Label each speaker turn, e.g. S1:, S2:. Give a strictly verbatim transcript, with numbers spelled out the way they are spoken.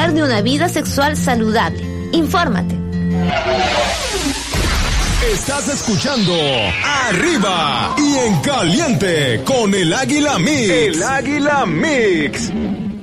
S1: disfrutar de una vida sexual saludable. Infórmate.
S2: Estás escuchando Arriba y en Caliente con el Águila Mix.
S3: El Águila Mix.